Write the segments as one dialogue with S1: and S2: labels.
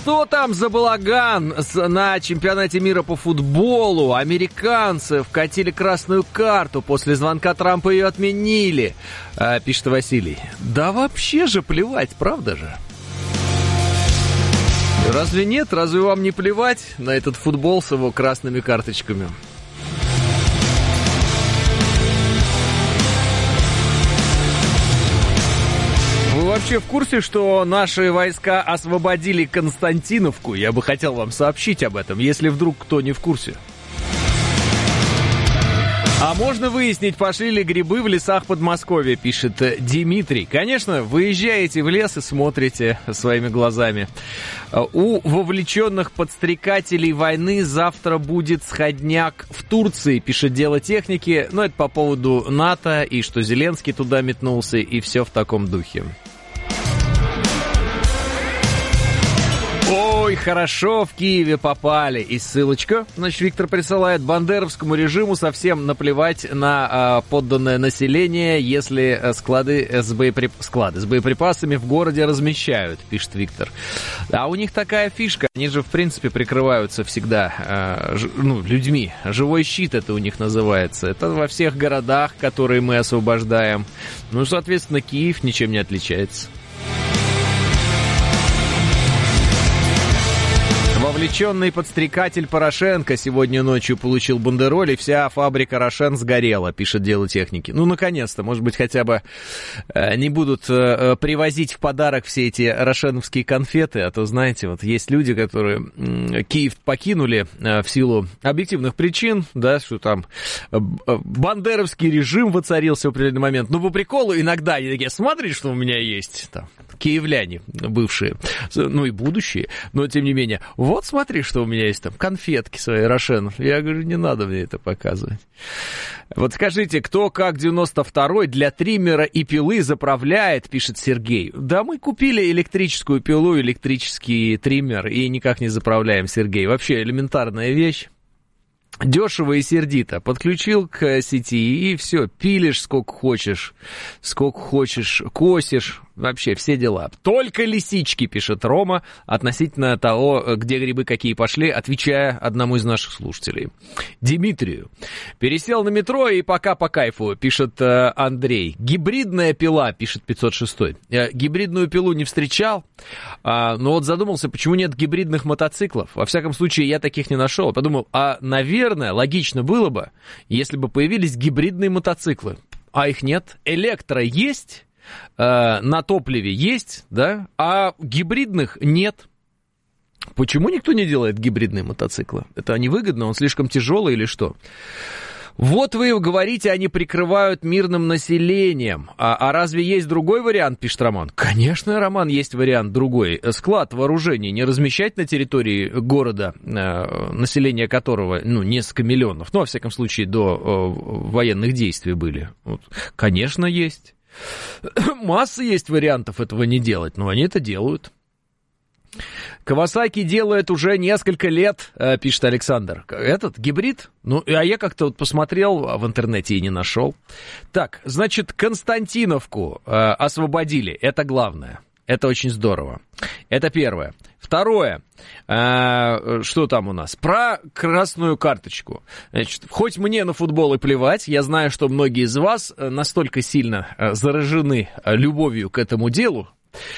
S1: Что там за балаган на чемпионате мира по футболу? Американцы вкатили красную карту. После звонка Трампа ее отменили, пишет Василий. Да вообще же плевать, правда же? Разве нет? Разве вам не плевать на этот футбол с его красными карточками? Вы вообще в курсе, что наши войска освободили Константиновку? Я бы хотел вам сообщить об этом, если вдруг кто не в курсе. А можно выяснить, пошли ли грибы в лесах Подмосковья, пишет Дмитрий. Конечно, выезжаете в лес и смотрите своими глазами. У вовлеченных подстрекателей войны завтра будет сходняк в Турции, пишет Дело техники. Но это по поводу НАТО и что Зеленский туда метнулся и все в таком духе. Ой, хорошо, в Киеве попали. И ссылочка, значит, Виктор присылает: бандеровскому режиму совсем наплевать на подданное население, если склады с боеприпасами в городе размещают, пишет Виктор. А у них такая фишка, они же, в принципе, прикрываются всегда людьми. Живой щит это у них называется. Это во всех городах, которые мы освобождаем. Ну, соответственно, Киев ничем не отличается. Вовлеченный подстрекатель Порошенко сегодня ночью получил бандероль, и вся фабрика «Рошен» сгорела, пишет Дело техники. Ну, наконец-то, может быть, хотя бы не будут привозить в подарок все эти рошеновские конфеты, а то, знаете, вот есть люди, которые Киев покинули в силу объективных причин, да, что там бандеровский режим воцарился в определенный момент. Ну, по приколу иногда они такие: смотри, что у меня есть, там, киевляне бывшие, ну и будущие, но тем не менее, вот смотри, что у меня есть там, конфетки свои Рошен. Я говорю, не надо мне это показывать. Вот скажите, кто как 92-й для триммера и пилы заправляет, пишет Сергей. Да мы купили электрическую пилу, электрический триммер и никак не заправляем, Сергей. Вообще элементарная вещь. Дешево и сердито. Подключил к сети и все, пилишь сколько хочешь, косишь, вообще все дела. Только лисички, пишет Рома, относительно того, где грибы какие пошли, отвечая одному из наших слушателей. Дмитрию. Пересел на метро и пока по кайфу, пишет Андрей. Гибридная пила, пишет 506. Гибридную пилу не встречал, но вот задумался, почему нет гибридных мотоциклов. Во всяком случае, я таких не нашел. Подумал, наверное, логично было бы, если бы появились гибридные мотоциклы. А их нет. Электро есть, на топливе есть, да, а гибридных нет. Почему никто не делает гибридные мотоциклы? Это невыгодно, он слишком тяжелый или что? Вот вы говорите, они прикрывают мирным населением. А разве есть другой вариант, пишет Роман? Конечно, Роман, есть вариант другой. Склад вооружений не размещать на территории города, население которого, несколько миллионов. Во всяком случае, до военных действий были. Вот. Конечно, есть. Масса есть вариантов этого не делать, но они это делают. Кавасаки делает уже несколько лет, пишет Александр. Этот гибрид? А я как-то вот посмотрел в интернете и не нашел. Так, значит, Константиновку освободили. Это главное. Это очень здорово. Это первое. Второе. Что там у нас? Про красную карточку. Значит, хоть мне на футбол и плевать, я знаю, что многие из вас настолько сильно заражены любовью к этому делу,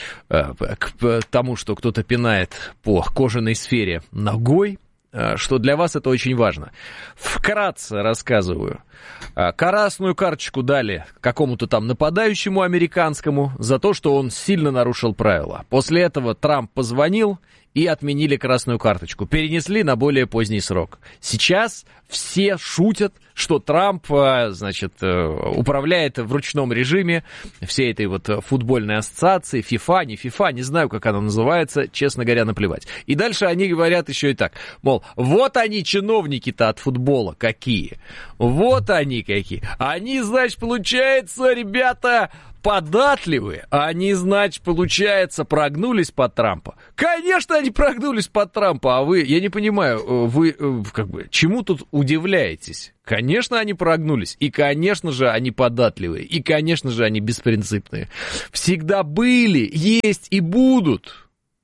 S1: к тому, что кто-то пинает по кожаной сфере ногой, что для вас это очень важно. Вкратце рассказываю. Красную карточку дали какому-то там нападающему американскому за то, что он сильно нарушил правила. После этого Трамп позвонил и отменили красную карточку. Перенесли на более поздний срок. Сейчас все шутят, что Трамп, значит, управляет в ручном режиме всей этой вот футбольной ассоциации, FIFA, не FIFA, не знаю, как она называется, честно говоря, наплевать. И дальше они говорят еще и так, мол, вот они, чиновники-то от футбола какие, вот они какие. Они, значит, получается, ребята, податливые, они, значит, получается, прогнулись под Трампа. Конечно, они прогнулись под Трампа, а вы, я не понимаю, вы чему тут удивляетесь? Конечно, они прогнулись, и, конечно же, они податливые, и, конечно же, они беспринципные. Всегда были, есть и будут.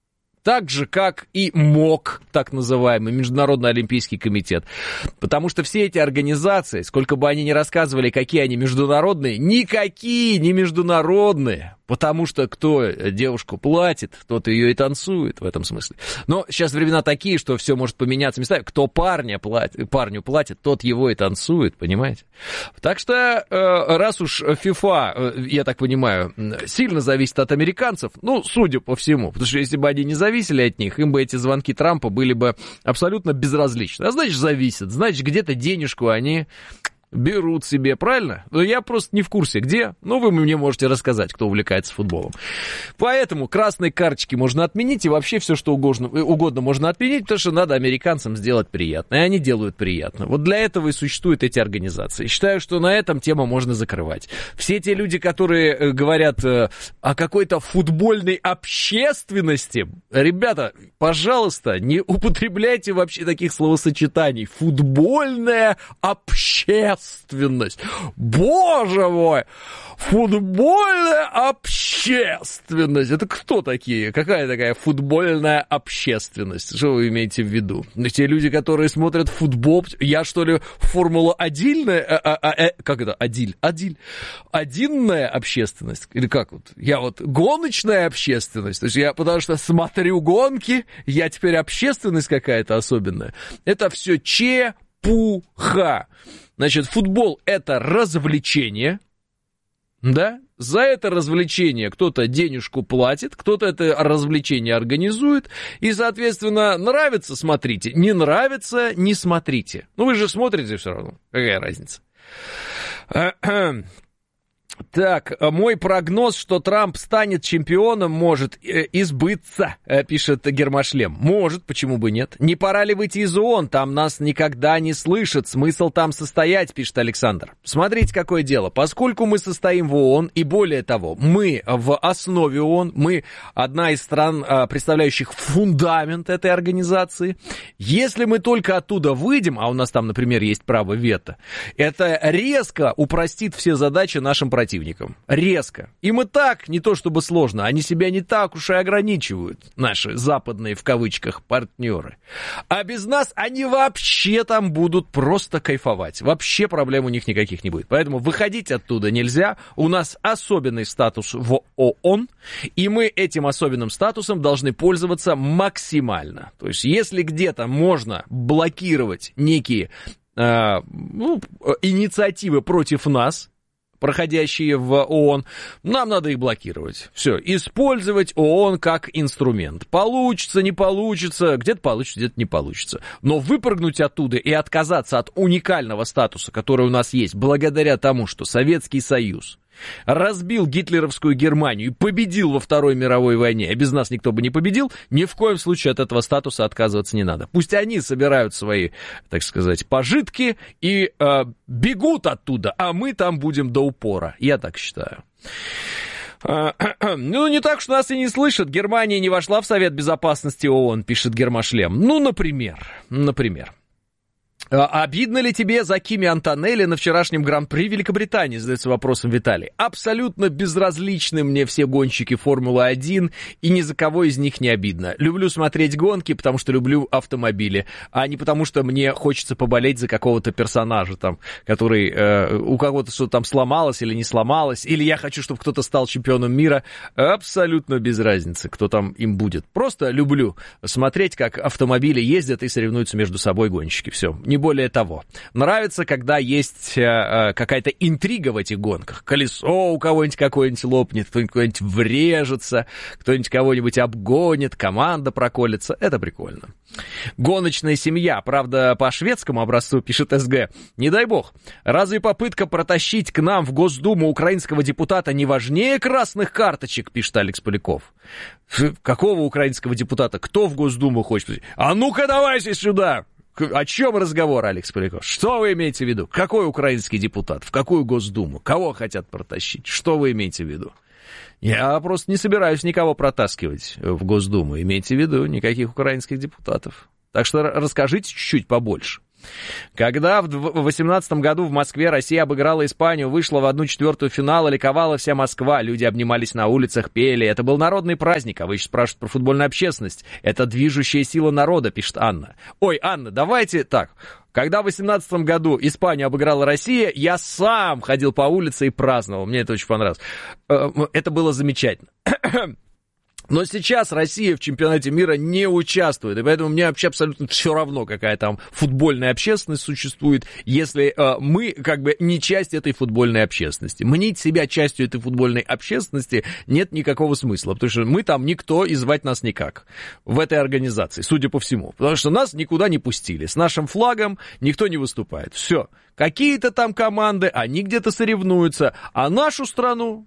S1: Так же, как и МОК, так называемый, Международный олимпийский комитет. Потому что все эти организации, сколько бы они ни рассказывали, какие они международные, никакие не международные. Потому что кто девушку платит, тот ее и танцует в этом смысле. Но сейчас времена такие, что все может поменяться местами. Кто парню платит, тот его и танцует, понимаете? Так что, раз уж FIFA, я так понимаю, сильно зависит от американцев, ну, судя по всему, потому что если бы они не зависели от них, им бы эти звонки Трампа были бы абсолютно безразличны. А значит, зависят. Значит, где-то денежку они берут себе, правильно? Но я просто не в курсе, где. Ну, вы мне можете рассказать, кто увлекается футболом. Поэтому красные карточки можно отменить, и вообще все, что угодно можно отменить, потому что надо американцам сделать приятно. И они делают приятно. Вот для этого и существуют эти организации. Считаю, что на этом тему можно закрывать. Все те люди, которые говорят о какой-то футбольной общественности, ребята, пожалуйста, не употребляйте вообще таких словосочетаний. Футбольная общественность. Боже мой! Футбольная общественность. Это кто такие? Какая такая футбольная общественность? Что вы имеете в виду? Те люди, которые смотрят футбол. Я, что ли, Формула-1? Как это? Адиль. Одинная общественность? Или как вот? Я вот гоночная общественность. То есть я потому что смотрю гонки, я теперь общественность какая-то особенная. Это все чепуха. Значит, футбол – это развлечение, да? За это развлечение кто-то денежку платит, кто-то это развлечение организует, и, соответственно, нравится – смотрите, не нравится – не смотрите. Ну, вы же смотрите все равно, какая разница? Так, мой прогноз, что Трамп станет чемпионом, может избыться, пишет Гермошлем. Может, почему бы нет? Не пора ли выйти из ООН? Там нас никогда не слышат. Смысл там состоять, пишет Александр. Смотрите, какое дело. Поскольку мы состоим в ООН, и более того, мы в основе ООН, мы одна из стран, представляющих фундамент этой организации, если мы только оттуда выйдем, а у нас там, например, есть право вето, это резко упростит все задачи нашим противникам. Резко. Им и так не то чтобы сложно, они себя не так уж и ограничивают, наши западные в кавычках партнеры. А без нас они вообще там будут просто кайфовать. Вообще проблем у них никаких не будет. Поэтому выходить оттуда нельзя. У нас особенный статус в ООН, и мы этим особенным статусом должны пользоваться максимально. То есть если где-то можно блокировать некие инициативы против нас, проходящие в ООН, нам надо их блокировать. Все, использовать ООН как инструмент. Получится, не получится, где-то получится, где-то не получится. Но выпрыгнуть оттуда и отказаться от уникального статуса, который у нас есть, благодаря тому, что Советский Союз разбил гитлеровскую Германию и победил во Второй мировой войне, а без нас никто бы не победил, ни в коем случае от этого статуса отказываться не надо. Пусть они собирают свои, так сказать, пожитки и бегут оттуда, а мы там будем до упора. Я так считаю. Ну, не так, что нас и не слышат. Германия не вошла в Совет Безопасности ООН, пишет Гермошлем. Ну, например. Обидно ли тебе за Кими Антонелли на вчерашнем Гран-при Великобритании, задается вопросом Виталий. Абсолютно безразличны мне все гонщики Формулы-1, и ни за кого из них не обидно. Люблю смотреть гонки, потому что люблю автомобили, а не потому что мне хочется поболеть за какого-то персонажа, там, который у кого-то что-то там сломалось или не сломалось, или я хочу, чтобы кто-то стал чемпионом мира. Абсолютно без разницы, кто там им будет. Просто люблю смотреть, как автомобили ездят и соревнуются между собой гонщики. Все. Не более того. Нравится, когда есть какая-то интрига в этих гонках. Колесо у кого-нибудь какое-нибудь лопнет, кто-нибудь куда-нибудь врежется, кто-нибудь кого-нибудь обгонит, команда проколется. Это прикольно. Гоночная семья, правда, по шведскому образцу, пишет СГ. Не дай бог. Разве попытка протащить к нам в Госдуму украинского депутата не важнее красных карточек, пишет Алекс Поляков. Какого украинского депутата? Кто в Госдуму хочет? А ну-ка давайте сюда! О чем разговор, Алекс Поляков? Что вы имеете в виду? Какой украинский депутат? В какую Госдуму? Кого хотят протащить? Что вы имеете в виду? Я просто не собираюсь никого протаскивать в Госдуму. Имейте в виду, никаких украинских депутатов. Так что расскажите чуть-чуть побольше. Когда в 2018 году в Москве Россия обыграла Испанию, вышла в 1/4 финала, ликовала вся Москва, люди обнимались на улицах, пели. Это был народный праздник, а вы еще спрашиваете про футбольную общественность. Это движущая сила народа, пишет Анна. Ой, Анна, давайте так. Когда в 2018 году Испанию обыграла Россия, я сам ходил по улице и праздновал. Мне это очень понравилось. Это было замечательно. Но сейчас Россия в чемпионате мира не участвует, и поэтому мне вообще абсолютно все равно, какая там футбольная общественность существует, если мы как бы не часть этой футбольной общественности. Мнить себя частью этой футбольной общественности нет никакого смысла, потому что мы там никто и звать нас никак в этой организации, судя по всему. Потому что нас никуда не пустили, с нашим флагом никто не выступает. Все. Какие-то там команды, они где-то соревнуются, а нашу страну,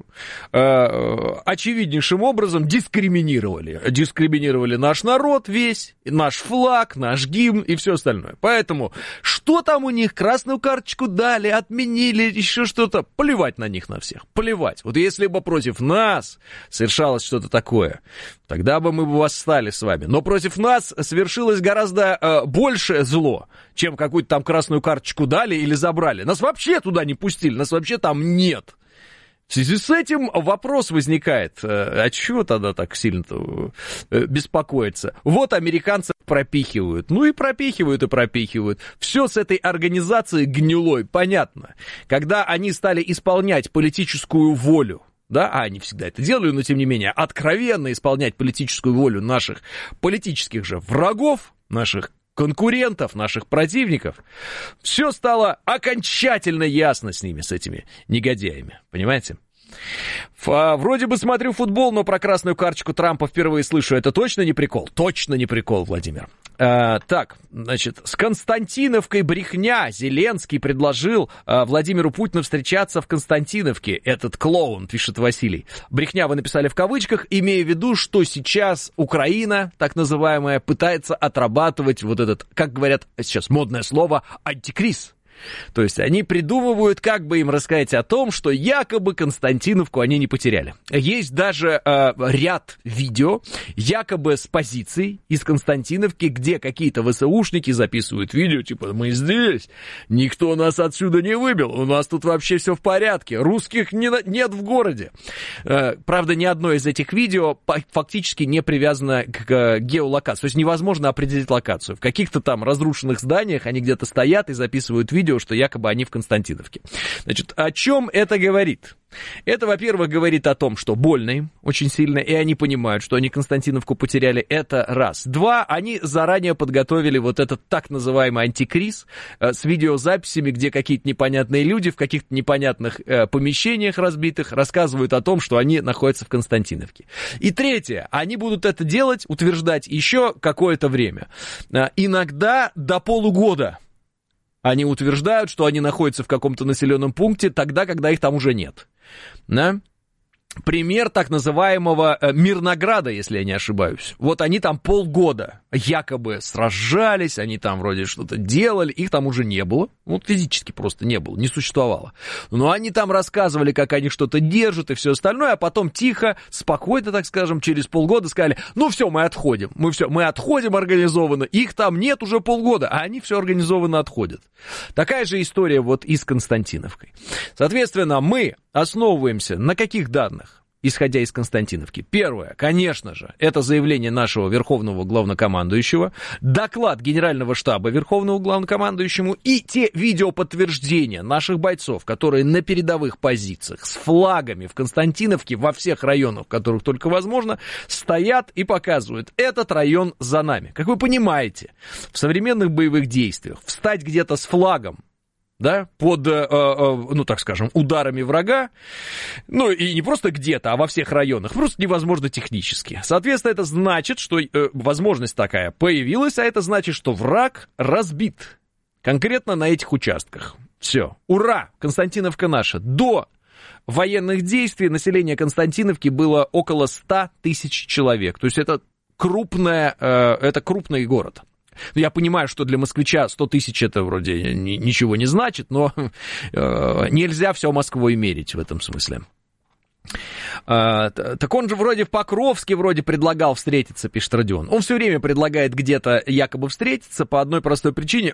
S1: очевиднейшим образом дискриминировали. Дискриминировали наш народ весь, наш флаг, наш гимн и все остальное. Поэтому, что там у них, красную карточку дали, отменили, еще что-то, плевать на них на всех, плевать. Вот если бы против нас совершалось что-то такое, тогда бы мы бы восстали с вами. Но против нас совершилось гораздо большее зло, чем какую-то там красную карточку дали или забрали. Нас вообще туда не пустили, нас вообще там нет. В связи с этим вопрос возникает, а чего тогда так сильно-то беспокоиться? Вот американцы пропихивают, ну и пропихивают, и пропихивают. Все с этой организацией гнилой, понятно. Когда они стали исполнять политическую волю, да, они всегда это делали, но тем не менее откровенно исполнять политическую волю наших политических же врагов, наших конкурентов, наших противников, все стало окончательно ясно с ними, с этими негодяями, понимаете? Вроде бы смотрю футбол, но про красную карточку Трампа впервые слышу. Это точно не прикол? Точно не прикол, Владимир. Так, значит, с Константиновкой брехня. Зеленский предложил Владимиру Путину встречаться в Константиновке. Этот клоун, пишет Василий. Брехня вы написали в кавычках, имея в виду, что сейчас Украина, так называемая, пытается отрабатывать вот этот, как говорят сейчас модное слово, антикриз. То есть они придумывают, как бы им рассказать о том, что якобы Константиновку они не потеряли. Есть даже ряд видео, якобы с позиций из Константиновки, где какие-то ВСУшники записывают видео, типа «Мы здесь, никто нас отсюда не выбил, у нас тут вообще все в порядке, русских нет в городе». Правда, ни одно из этих видео фактически не привязано к геолокации, то есть невозможно определить локацию. В каких-то там разрушенных зданиях они где-то стоят и записывают видео, что якобы они в Константиновке. Значит, о чем это говорит? Это, во-первых, говорит о том, что больно им очень сильно, и они понимают, что они Константиновку потеряли. Это раз. Два, они заранее подготовили вот этот так называемый антикриз с видеозаписями, где какие-то непонятные люди в каких-то непонятных помещениях разбитых рассказывают о том, что они находятся в Константиновке. И третье, они будут это делать, утверждать еще какое-то время. Иногда до полугода. Они утверждают, что они находятся в каком-то населенном пункте тогда, когда их там уже нет. Да? Пример так называемого Мирнограда, если я не ошибаюсь. Вот они там полгода якобы сражались, они там вроде что-то делали, их там уже не было. Вот физически просто не было, не существовало. Но они там рассказывали, как они что-то держат и все остальное, а потом тихо, спокойно, так скажем, через полгода сказали, ну все, мы отходим, мы отходим организованно, их там нет уже полгода, а они все организованно отходят. Такая же история вот и с Константиновкой. Соответственно, мы основываемся на каких данных, исходя из Константиновки? Первое, конечно же, это заявление нашего верховного главнокомандующего, доклад Генерального штаба верховного главнокомандующему и те видеоподтверждения наших бойцов, которые на передовых позициях с флагами в Константиновке во всех районах, в которых только возможно, стоят и показывают, этот район за нами. Как вы понимаете, в современных боевых действиях встать где-то с флагом, да, под, ну, так скажем, ударами врага, ну, и не просто где-то, а во всех районах, просто невозможно технически. Соответственно, это значит, что возможность такая появилась, а это значит, что враг разбит конкретно на этих участках. Все, ура, Константиновка наша. До военных действий население Константиновки было около 100 тысяч человек, то есть это крупный город. Я понимаю, что для москвича 100 тысяч это вроде ничего не значит, но нельзя все Москвой мерить в этом смысле. Так он же вроде в Покровске вроде предлагал встретиться, пишет Родион. Он все время предлагает где-то якобы встретиться по одной простой причине.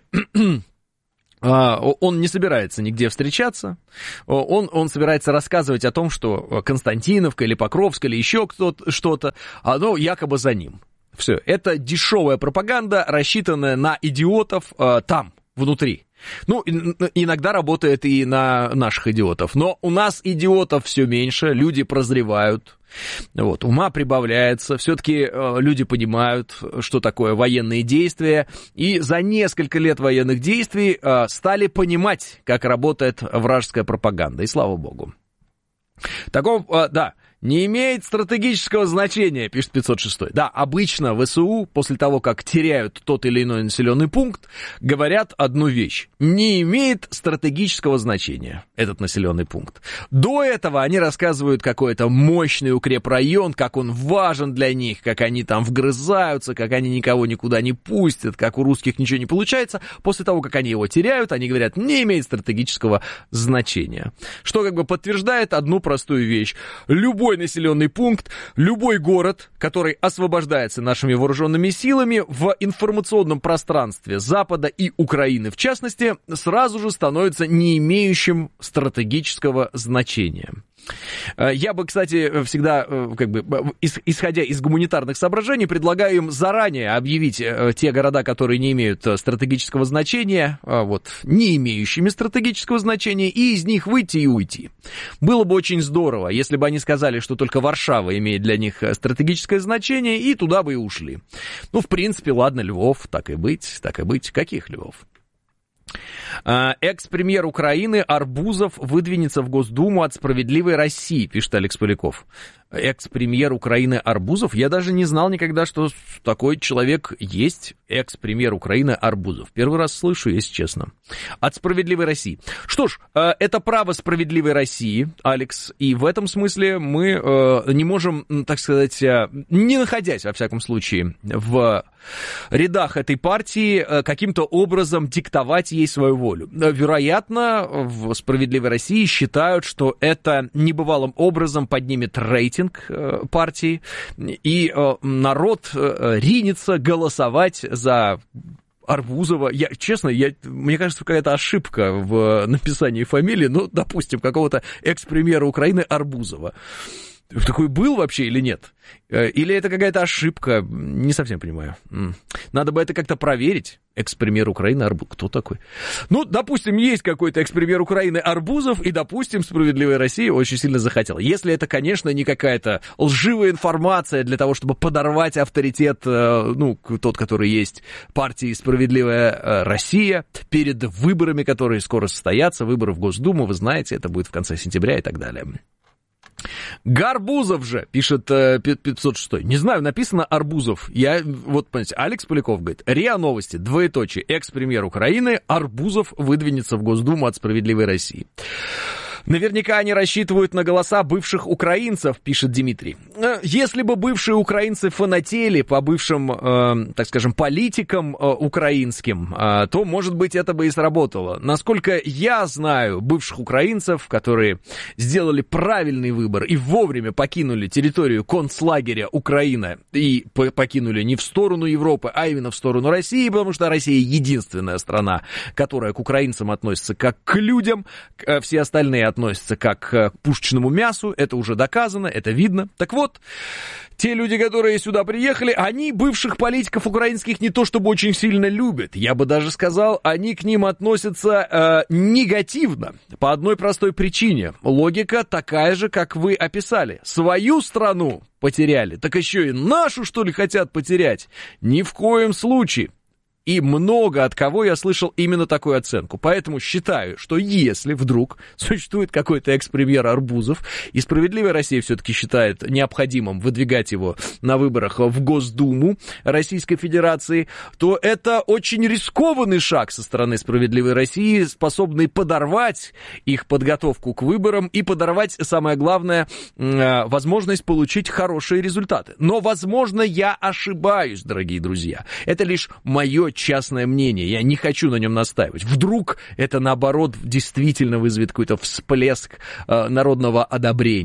S1: Он не собирается нигде встречаться, он собирается рассказывать о том, что Константиновка или Покровск или еще что-то, оно якобы за ним. Все, это дешевая пропаганда, рассчитанная на идиотов там, внутри. Ну, иногда работает и на наших идиотов, но у нас идиотов все меньше, люди прозревают, вот, ума прибавляется, все-таки люди понимают, что такое военные действия, и за несколько лет военных действий стали понимать, как работает вражеская пропаганда, и слава богу. Да, не имеет стратегического значения, пишет 506. Да, обычно ВСУ, после того, как теряют тот или иной населенный пункт, говорят одну вещь. Не имеет стратегического значения этот населенный пункт. До этого они рассказывают какой-то мощный укрепрайон, как он важен для них, как они там вгрызаются, как они никого никуда не пустят, как у русских ничего не получается. После того, как они его теряют, они говорят, не имеет стратегического значения. Что как бы подтверждает одну простую вещь. Любой населенный пункт, любой город, который освобождается нашими вооруженными силами в информационном пространстве Запада и Украины, в частности, сразу же становится не имеющим стратегического значения. Я бы, кстати, всегда, как бы, исходя из гуманитарных соображений, предлагаю им заранее объявить те города, которые не имеют стратегического значения, вот, не имеющими стратегического значения, и из них выйти и уйти. Было бы очень здорово, если бы они сказали, что только Варшава имеет для них стратегическое значение, и туда бы и ушли. Ну, в принципе, ладно, Львов, так и быть, каких Львов? Экс-премьер Украины Арбузов выдвинется в Госдуму от «Справедливой России», пишет Алекс Поляков. Экс-премьер Украины Арбузов? Я даже не знал никогда, что такой человек есть. Экс-премьер Украины Арбузов. Первый раз слышу, если честно. От «Справедливой России». Что ж, это право «Справедливой России», Алекс, и в этом смысле мы не можем, так сказать, не находясь, во всяком случае, в рядах этой партии, каким-то образом диктовать ей свою волю. Вероятно, в «Справедливой России» считают, что это небывалым образом поднимет рейтинг партии, и народ ринется голосовать за Арбузова. Мне кажется, какая-то ошибка в написании фамилии, ну, допустим, какого-то экс-премьера Украины Арбузова. Такой был вообще или нет? Или это какая-то ошибка? Не совсем понимаю. Надо бы это как-то проверить. Экс-премьер Украины Арбузов. Кто такой? Ну, допустим, есть какой-то экс-премьер Украины Арбузов, и, допустим, «Справедливая Россия» очень сильно захотела. Если это, конечно, не какая-то лживая информация для того, чтобы подорвать авторитет, ну, тот, который есть партии «Справедливая Россия», перед выборами, которые скоро состоятся, выборы в Госдуму, вы знаете, это будет в конце сентября и так далее. Гарбузов же, пишет 506. Не знаю, написано Арбузов. Вот, понимаете, Алекс Поляков говорит, РИА Новости, двоеточие, экс-премьер Украины Арбузов выдвинется в Госдуму от «Справедливой России». Наверняка они рассчитывают на голоса бывших украинцев, пишет Дмитрий. Если бы бывшие украинцы фанатели по бывшим, так скажем, политикам украинским, то, может быть, это бы и сработало. Насколько я знаю бывших украинцев, которые сделали правильный выбор и вовремя покинули территорию концлагеря Украины и покинули не в сторону Европы, а именно в сторону России, потому что Россия единственная страна, которая к украинцам относится как к людям, все остальные относятся как к пушечному мясу, это уже доказано, это видно. Так вот, те люди, которые сюда приехали, они бывших политиков украинских не то чтобы очень сильно любят. Я бы даже сказал, они к ним относятся негативно. По одной простой причине. Логика такая же, как вы описали. Свою страну потеряли, так еще и нашу, что ли, хотят потерять? Ни в коем случае. И много от кого я слышал именно такую оценку. Поэтому считаю, что если вдруг существует какой-то экс-премьер Арбузов, и «Справедливая Россия» все-таки считает необходимым выдвигать его на выборах в Госдуму Российской Федерации, то это очень рискованный шаг со стороны «Справедливой России», способный подорвать их подготовку к выборам и подорвать, самое главное, возможность получить хорошие результаты. Но, возможно, я ошибаюсь, дорогие друзья. Это лишь мое частное мнение, я не хочу на нем настаивать. Вдруг это, наоборот, действительно вызовет какой-то всплеск народного одобрения.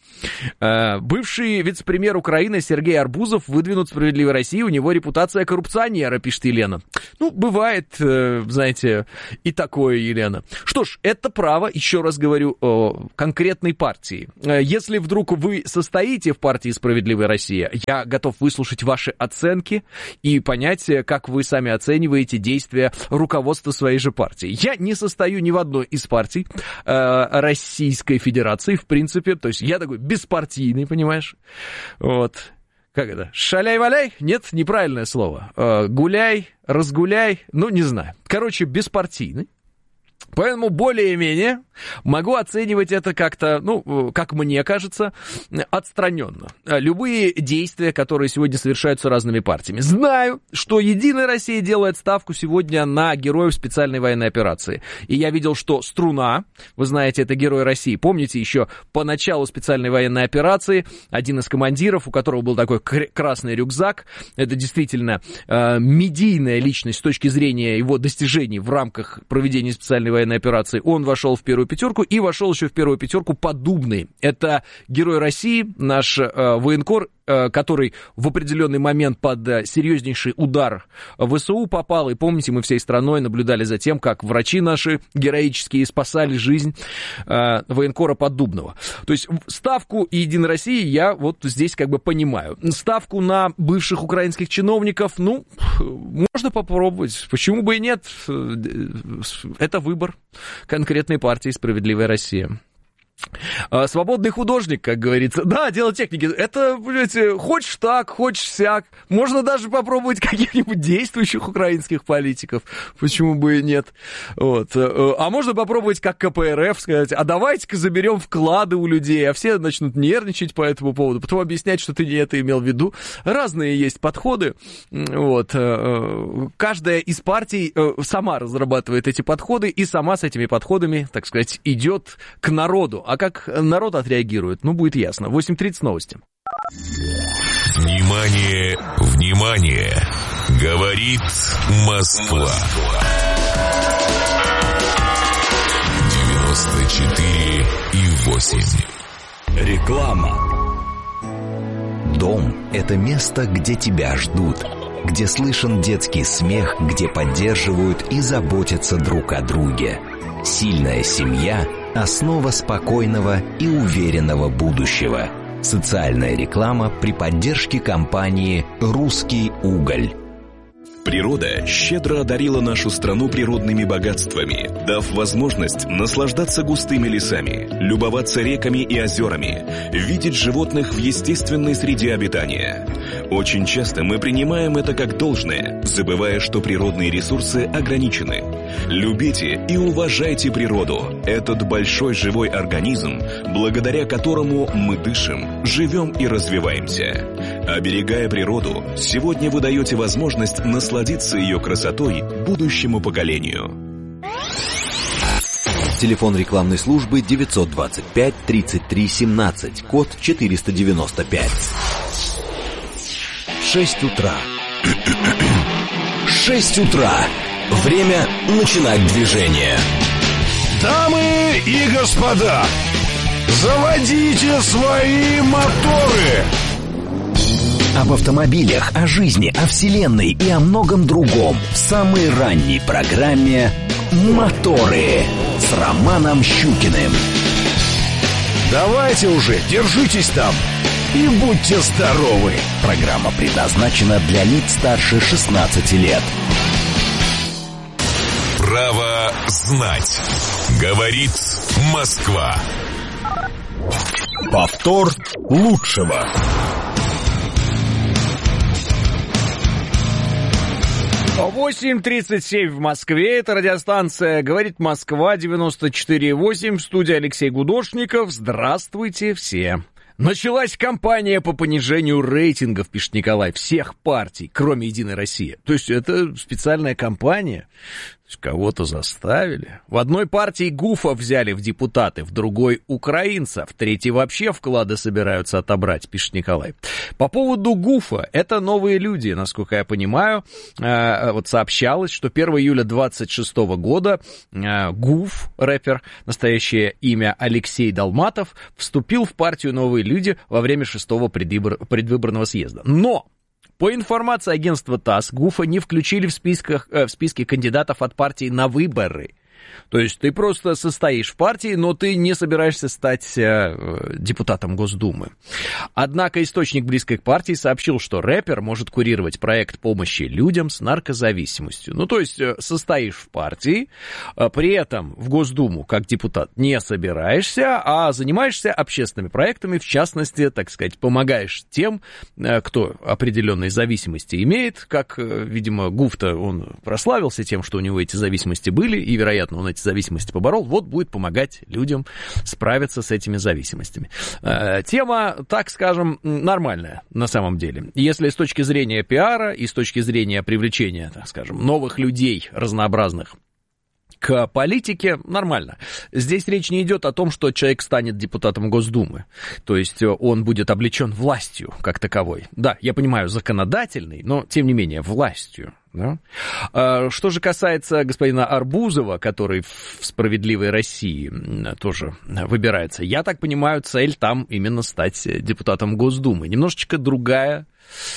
S1: Бывший вице-премьер Украины Сергей Арбузов выдвинут «Справедливой России», у него репутация коррупционера, пишет Елена. Ну, бывает, знаете, и такое, Елена. Что ж, это право, еще раз говорю, конкретной партии. Если вдруг вы состоите в партии «Справедливая Россия», я готов выслушать ваши оценки и понять, как вы сами оцениваете действия руководства своей же партии. Я не состою ни в одной из партий Российской Федерации, в принципе, то есть я такой беспартийный, понимаешь? Вот. Как это? Шаляй-валяй? Нет, неправильное слово. Гуляй, разгуляй, ну, не знаю. Короче, беспартийный. Поэтому более-менее могу оценивать это как-то, ну, как мне кажется, отстраненно. Любые действия, которые сегодня совершаются разными партиями. Знаю, что «Единая Россия» делает ставку сегодня на героев специальной военной операции. И я видел, что Струна, вы знаете, это герой России. Помните, еще по началу специальной военной операции один из командиров, у которого был такой красный рюкзак, это действительно медийная личность с точки зрения его достижений в рамках проведения специальной военной операции, он вошел в первую пятерку и вошел еще в первую пятерку Поддубный. Это герой России, наш военкор, который в определенный момент под серьезнейший удар ВСУ попал. И помните, мы всей страной наблюдали за тем, как врачи наши героические спасали жизнь военкора Поддубного. То есть ставку «Единой России» я вот здесь как бы понимаю. Ставку на бывших украинских чиновников, ну, можно попробовать. Почему бы и нет? Это выбор конкретной партии «Справедливая Россия». Свободный художник, как говорится. Да, дело техники. Это, понимаете, хочешь так, хочешь сяк. Можно даже попробовать каких-нибудь действующих украинских политиков. Почему бы и нет? Вот. А можно попробовать как КПРФ сказать, а давайте-ка заберем вклады у людей, а все начнут нервничать по этому поводу, потом объяснять, что ты не это имел в виду. Разные есть подходы. Вот. Каждая из партий сама разрабатывает эти подходы и сама с этими подходами, так сказать, идет к народу. А как народ отреагирует, ну, будет ясно. 8:30 новости.
S2: Внимание, внимание! Говорит Москва. 94,8.
S3: Реклама. Дом – это место, где тебя ждут, где слышен детский смех, где поддерживают и заботятся друг о друге. Сильная семья – основа спокойного и уверенного будущего. Социальная реклама при поддержке компании «Русский уголь».
S4: Природа щедро одарила нашу страну природными богатствами, дав возможность наслаждаться густыми лесами, любоваться реками и озерами, видеть животных в естественной среде обитания. Очень часто мы принимаем это как должное, забывая, что природные ресурсы ограничены. Любите и уважайте природу, этот большой живой организм, благодаря которому мы дышим, живем и развиваемся. Оберегая природу, сегодня вы даете возможность насладиться ее красотой будущему поколению.
S3: Телефон рекламной службы 925-33-17, код 495. 6 утра. 6 утра. Время начинать движение.
S5: Дамы и господа, заводите свои моторы!
S3: Об автомобилях, о жизни, о вселенной и о многом другом в самой ранней программе «Моторы» с Романом Щукиным.
S5: Давайте уже, держитесь там и будьте здоровы.
S3: Программа предназначена для лиц старше 16 лет.
S2: Право знать. Говорит Москва.
S5: Повтор лучшего.
S1: Восемь 37 в Москве. Это радиостанция «Говорит Москва», 94,8. В студии Алексей Гудошников. Здравствуйте все. Началась кампания по понижению рейтингов, пишет Николай, всех партий, кроме «Единой России». То есть это специальная кампания. Кого-то заставили. В одной партии гуфа взяли в депутаты, в другой украинца, в третьей вообще вклады собираются отобрать, пишет Николай. По поводу гуфа, это новые люди, насколько я понимаю. Вот сообщалось, что 1 июля 26 года гуф, рэпер, настоящее имя Алексей Долматов, вступил в партию «Новые люди» во время 6-го предвыборного съезда. Но по информации агентства ТАСС, гуфа не включили в списке кандидатов от партии на выборы. То есть ты просто состоишь в партии, но ты не собираешься стать депутатом Госдумы. Однако источник, близкий к партии, сообщил, что рэпер может курировать проект помощи людям с наркозависимостью. Ну, то есть состоишь в партии, при этом в Госдуму как депутат не собираешься, а занимаешься общественными проектами, в частности, так сказать, помогаешь тем, кто определенные зависимости имеет, как, видимо, гуф-то он прославился тем, что у него эти зависимости были, и, вероятно, он эти зависимости поборол, вот будет помогать людям справиться с этими зависимостями. Тема, так скажем, нормальная на самом деле. Если с точки зрения пиара и с точки зрения привлечения, так скажем, новых людей разнообразных к политике, нормально. Здесь речь не идет о том, что человек станет депутатом Госдумы, то есть он будет облечен властью как таковой. Да, я понимаю, законодательной, но тем не менее властью. Да? Что же касается господина Арбузова, который в «Справедливой России» тоже выбирается, я так понимаю, цель там именно стать депутатом Госдумы. Немножечко другая,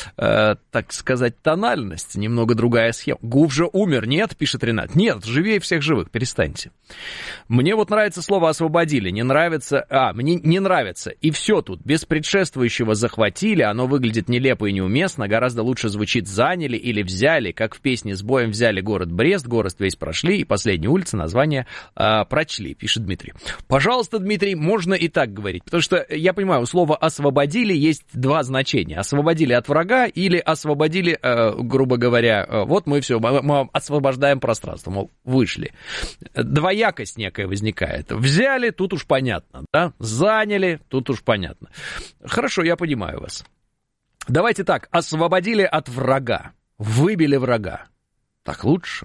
S1: так сказать, тональность, немного другая схема. Гуф же умер, нет, пишет Ренат. Нет, живее всех живых, перестаньте. Мне вот нравится слово «освободили», не нравится, мне не нравится. И все тут, без предшествующего захватили, оно выглядит нелепо и неуместно, гораздо лучше звучит «заняли» или «взяли», как в песне «С боем взяли город Брест», город весь прошли, и последняя улица название прочли, пишет Дмитрий. Пожалуйста, Дмитрий, можно и так говорить, потому что, я понимаю, у слова «освободили» есть два значения. Освободили от врага или освободили, грубо говоря, вот мы все, мы освобождаем пространство, мол, вышли. Двоякость некая возникает. Взяли, тут уж понятно, да? Заняли, тут уж понятно. Хорошо, я понимаю вас. Давайте так, освободили от врага, выбили врага. Так лучше.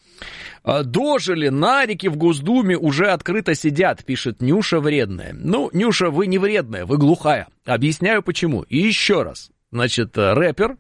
S1: Дожили, нарики в Госдуме уже открыто сидят, пишет Нюша вредная. Ну, Нюша, вы не вредная, вы глухая. Объясняю почему. И еще раз. Значит, рэпер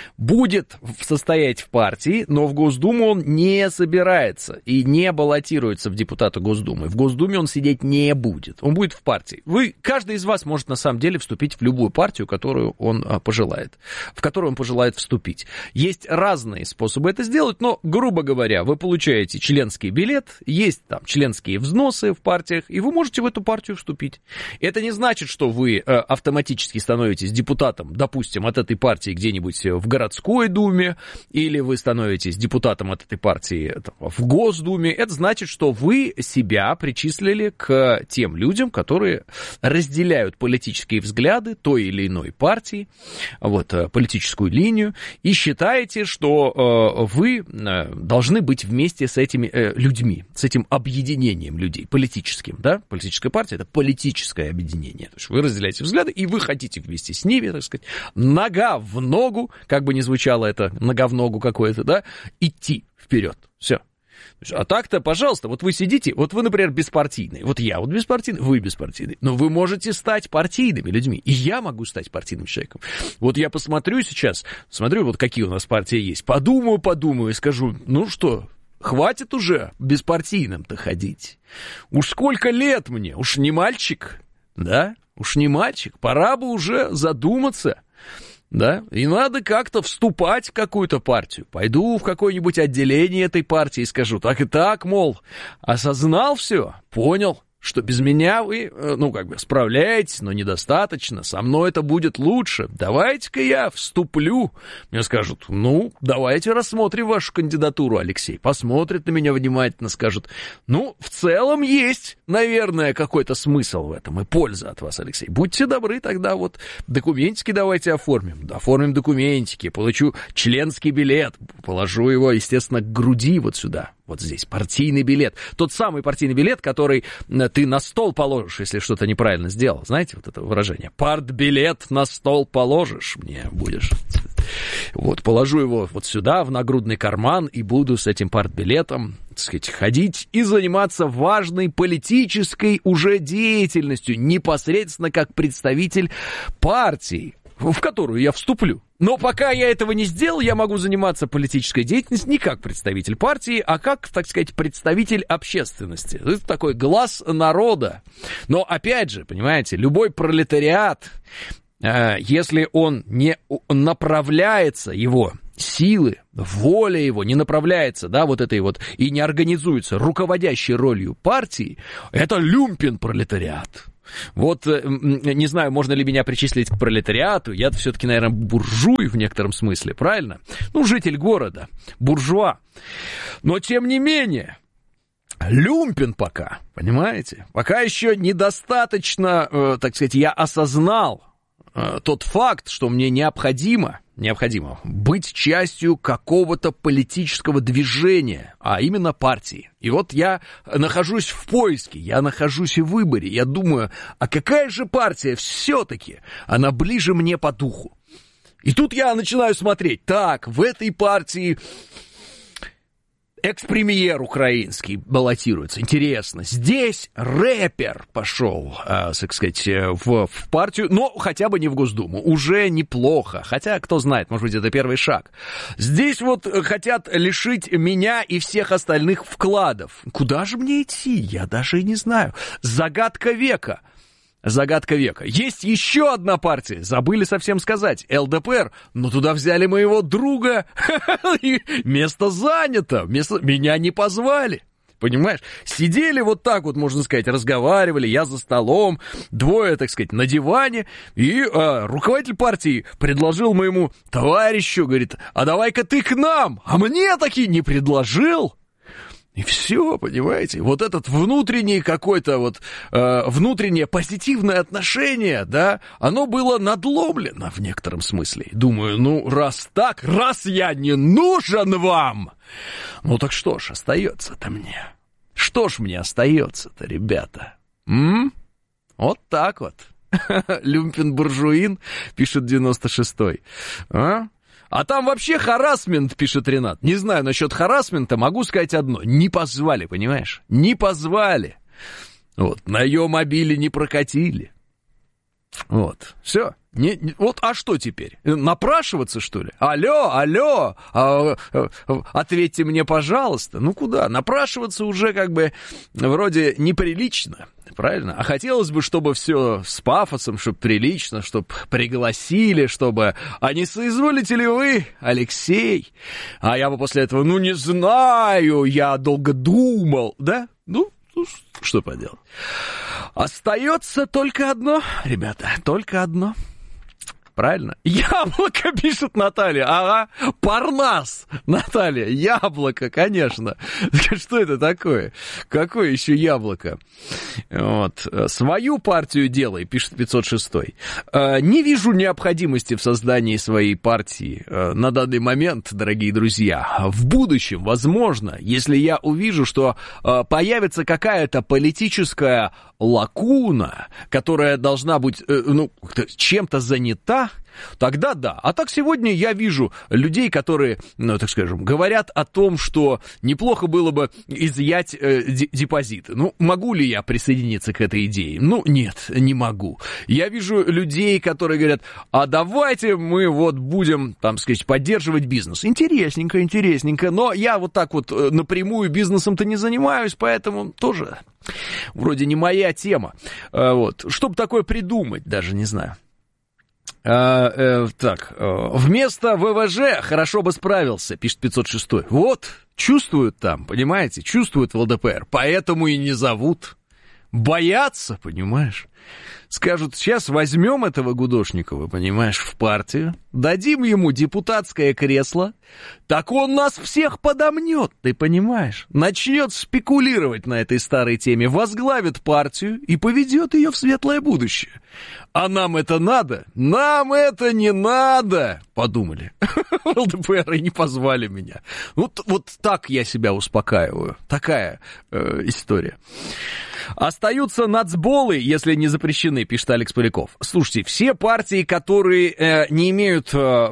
S1: будет состоять в партии, но в Госдуму он не собирается и не баллотируется в депутаты Госдумы. В Госдуме он сидеть не будет, он будет в партии. Каждый из вас может на самом деле вступить в любую партию, которую он пожелает, в которую он пожелает вступить. Есть разные способы это сделать, но, грубо говоря, вы получаете членский билет, есть там членские взносы в партиях, и вы можете в эту партию вступить. Это не значит, что вы автоматически становитесь депутатом, допустим, от этой партии где-нибудь в городской думе, или вы становитесь депутатом от этой партии в Госдуме. Это значит, что вы себя причислили к тем людям, которые разделяют политические взгляды той или иной партии, вот, политическую линию, и считаете, что вы должны быть вместе с этими людьми, с этим объединением людей, политическим, да? Политическая партия — это политическое объединение. То есть вы разделяете взгляды, и вы хотите вместе с ними, так сказать, нога в ногу, как бы ни звучало это, нога в ногу какое-то, да, идти вперед. Все. А так-то, пожалуйста, вот вы сидите, вот вы, например, беспартийный, вот я вот беспартийный, вы беспартийный, но вы можете стать партийными людьми, и я могу стать партийным человеком. Вот я посмотрю сейчас, смотрю, вот какие у нас партии есть, подумаю и скажу, ну что, хватит уже беспартийным-то ходить. Уж сколько лет мне, уж не мальчик, да, уж не мальчик, пора бы уже задуматься. Да, и надо как-то вступать в какую-то партию. Пойду в какое-нибудь отделение этой партии и скажу, так и так, мол, осознал все, понял, что без меня вы, ну, как бы, справляетесь, но недостаточно, со мной это будет лучше. Давайте-ка я вступлю. Мне скажут, ну, давайте рассмотрим вашу кандидатуру, Алексей. Посмотрят на меня внимательно, скажут, ну, в целом есть, наверное, какой-то смысл в этом и польза от вас, Алексей. Будьте добры, тогда вот документики давайте оформим. Оформим документики, получу членский билет, положу его, естественно, к груди вот сюда. Вот здесь партийный билет. Тот самый партийный билет, который ты на стол положишь, если что-то неправильно сделал. Знаете вот это выражение? Партбилет на стол положишь, мне будешь Вот, положу его вот сюда, в нагрудный карман, и буду с этим партбилетом, так сказать, ходить и заниматься важной политической уже деятельностью, непосредственно как представитель партии, в которую я вступлю. Но пока я этого не сделал, я могу заниматься политической деятельностью не как представитель партии, а как, так сказать, представитель общественности. Это такой глаз народа. Но, опять же, понимаете, любой пролетариат, если он не направляется, его силы, воля его не направляется, да, вот этой вот, и не организуется руководящей ролью партии, это люмпен-пролетариат. Вот, не знаю, можно ли меня причислить к пролетариату, я все-таки, наверное, буржуй в некотором смысле, правильно? Ну, житель города, буржуа. Но, тем не менее, люмпен пока, понимаете? Пока еще недостаточно, так сказать, я осознал тот факт, что мне необходимо быть частью какого-то политического движения, а именно партии. И вот я нахожусь в поиске, я нахожусь в выборе, я думаю, а какая же партия все-таки, она ближе мне по духу. И тут я начинаю смотреть, так, в этой партии экс-премьер украинский баллотируется. Интересно. Здесь рэпер пошел, так сказать, в партию, но хотя бы не в Госдуму. Уже неплохо. Хотя, кто знает, может быть, это первый шаг. Здесь вот хотят лишить меня и всех остальных вкладов. Куда же мне идти? Я даже и не знаю. Загадка века. Загадка века. Есть еще одна партия, забыли совсем сказать, ЛДПР, но туда взяли моего друга, и место занято, меня не позвали. Понимаешь? Сидели вот так вот, можно сказать, разговаривали, я за столом, двое, так сказать, на диване, и руководитель партии предложил моему товарищу, говорит, а давай-ка ты к нам, а мне таки не предложил. И все, понимаете, вот этот внутренний какой-то вот, внутреннее позитивное отношение, да, оно было надломлено в некотором смысле. Думаю, ну, раз так, раз я не нужен вам, ну так что ж остается-то мне? Что ж мне остается-то, ребята? Вот так вот. Люмпен-буржуин, пишет 96-й. А там вообще харассмент, пишет Ренат. Не знаю насчет харассмента, могу сказать одно. Не позвали, понимаешь? Не позвали. Вот, на ее мобиле не прокатили. Вот, все. Вот, а что теперь? Напрашиваться, что ли? Алло, ответьте мне, пожалуйста. Ну, куда? Напрашиваться уже как бы вроде неприлично, правильно? А хотелось бы, чтобы все с пафосом, чтобы прилично, чтобы пригласили, чтобы... А не соизволите ли вы, Алексей? А я бы после этого, ну, не знаю, я долго думал, да? Ну, что поделать? Остается только одно, ребята, только одно. Правильно? Яблоко, пишет Наталья. Ага, Парнас, Наталья. Яблоко, конечно. Что это такое? Какое еще яблоко? Вот. Свою партию делай, пишет 506. Не вижу необходимости в создании своей партии на данный момент, дорогие друзья. В будущем, возможно, если я увижу, что появится какая-то политическая лакуна, которая должна быть, чем-то занята, тогда да. А так сегодня я вижу людей, которые, так скажем, говорят о том, что неплохо было бы изъять депозиты. Ну, могу ли я присоединиться к этой идее? Ну, нет, не могу. Я вижу людей, которые говорят, а давайте мы вот будем, там, сказать, поддерживать бизнес. Интересненько, но я вот так вот напрямую бизнесом-то не занимаюсь, поэтому тоже вроде не моя тема. Вот. Чтобы такое придумать, даже не знаю. Вместо ВВЖ хорошо бы справился, пишет 506. Вот, чувствуют там, понимаете, чувствуют в ЛДПР, поэтому и не зовут. Боятся, понимаешь? Скажут, сейчас возьмем этого Гудошникова, понимаешь, в партию, дадим ему депутатское кресло, так он нас всех подомнет, ты понимаешь? Начнет спекулировать на этой старой теме, возглавит партию и поведет ее в светлое будущее. А нам это надо? Нам это не надо, подумали. ЛДПР и не позвали меня. Вот так я себя успокаиваю. Такая история. Остаются нацболы, если не запрещены, пишет Алекс Поляков. Слушайте, все партии, которые не имеют